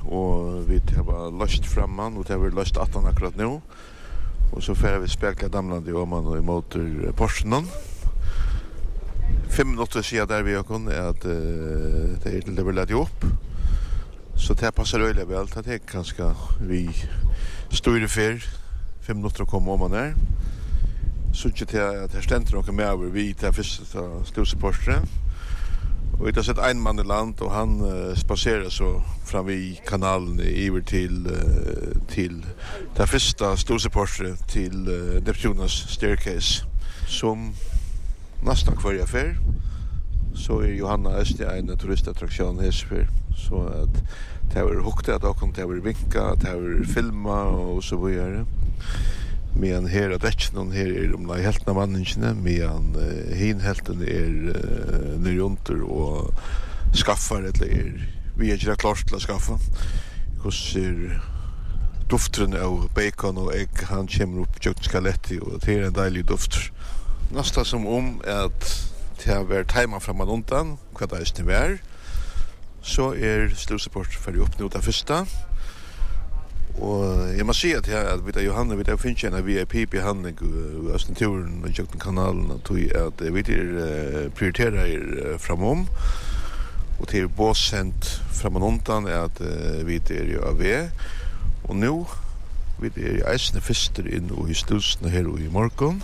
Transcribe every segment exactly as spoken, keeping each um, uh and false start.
och vi har löst framman och det har löst attan akkurat nu. Och så får vi spekla damlande om man och emot Porschen. Fem minuter siden där vi har kunnat att uh, det är till det vill lägga upp. Så det passar öliga väl att det kanske vi står i för fem minuter att komma om man är. Så inte till att det ständer något med över vi till första slutsupportare. Och det har sett en man i land och han uh, spacerar så fram vid kanalen över till uh, till det första slutsupportare till uh, Neptunas Staircase som nästan kvar affär. Så är Johanna Östi en turistattraktion här så att det har hukt att och det har vinka, det har filma och så vidare. Men här att det någon här är de där helt namnningarna men hin helten är nyrjonter och skaffar eller vi är ju klart att skaffa. Hur ser doften av bacon och ägg han kommer upp kökt skaletti och det är en deilig doft. Nästa som om att det har varit hemma framan undan, vad det är det är, så är slutsupport för att uppnå det första. Och jag måste säga att jag att vi Johanna vi där finns en V I P-behandling i Östnaturen och Jökten kanalen och tog att vi är prioriterar framom. Och till båsent framan undan är att vi är ju A V. Och nu vi är i Eisne Fister in och i Stusna här i morgon.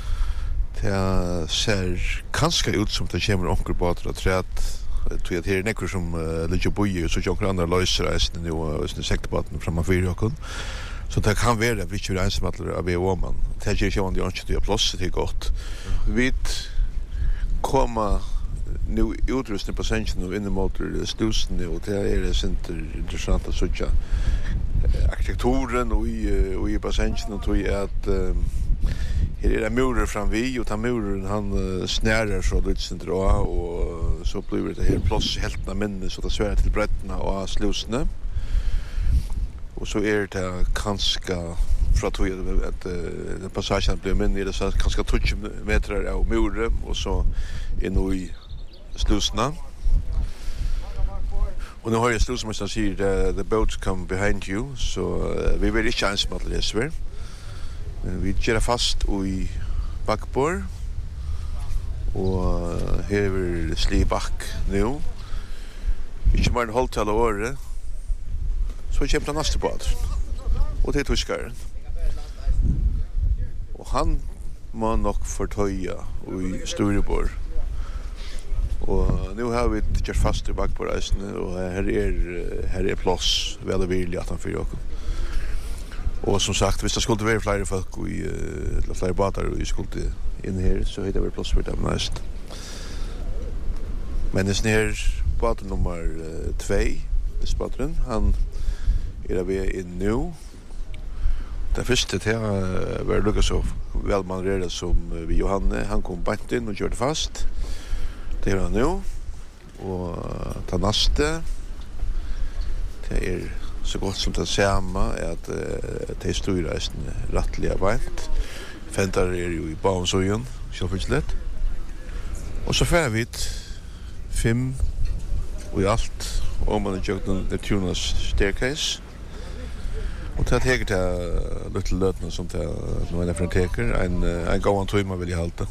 Det ser kanske ut som det kommer onkel båtar och träd. Jag tror att det är nekor som uh, ligger boje så jag andra löser resten nu och sen sektbåten framan för och så det kan vara vi kör ensamma av Åman. Det är ju inte att det plats det är gott. Vi komma nu utrustning på sängen och inne mot stusen och det är det center intressant att söka arkitekturen och i och i bassängen och tror jag att här är det murer fram vi och ta muren han uh, snärar så det inte och så blir det här plats helt när minne så det svär till bredderna och slusne. Och så är det kanske för att vi att den passagen blir minne det så kanske tjugo meter av muren och så in i slusna. Och nu har jag slus som jag säger the boats come behind you så uh, vi vill inte chans med det svär. Vi kör fast i bakbord och här är Slibak nu. Vi kommer en hålltal år så vi kommer nästa båt och det är tyskaren. Och han må nog förtöja i Storebor. Och nu har vi kört fast i bakbord och här är här är plats väl och vill att han för oss. Och som sagt, hvis det skulle vara flera folk i uh, flera båtar och skulle in här så är det väl plats för dem näst. Men det är här båt nummer uh, två, det båten, han är vi in nu. Det första det uh, var Lucas så väl manövrerad som uh, vi Johanne, han kom bant in och körde fast. Det är han nu. Och uh, ta nästa. Det är så gott som det samma är att uh, det står i rättliga vänt. Fentar är ju i Baumsöjen, självförslätt. Och så får vi fem och i allt om man har gjort Neptunas Staircase. Och det här är lite lötna som det nu är från teker. En, en gång timme vill jag halta.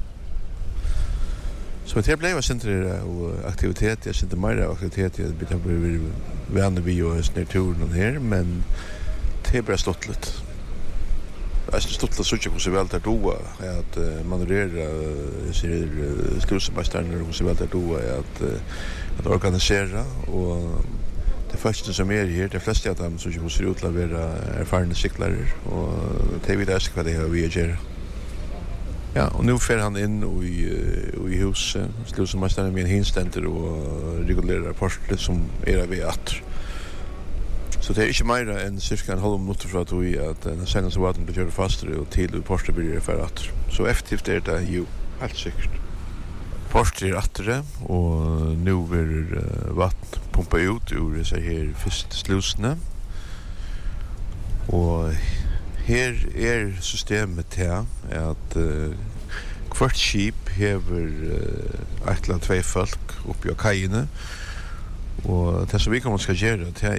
Så det blev jag inte och aktivitet, jag inte mer aktivitet, jag blir blivit vänner vi och naturen här, men det är bara stått lite. Jag har stått lite så mycket så väl där då att manövrera ser slussmästaren och så väl där då att att organisera och det första som är här, de flesta av dem som ju ser ut att vara erfarna cyklare och det vet jag vad det har vi gör. Ja, och nu får han in och i och i huset, slussmästaren med en hinständer och regulerar postet som är vi att. Så det är inte mer än cirka en halv minut för att vi att den senaste vatten blir kört fastare och till postet blir för att. Så effektivt är det ju helt säkert. Postet är attre och nu vill vatten pumpa ut ur så här först slussarna. Och här är systemet här att uh, kvart skip hever uh, ett eller två folk uppe i kajene och det som vi kommer ska göra det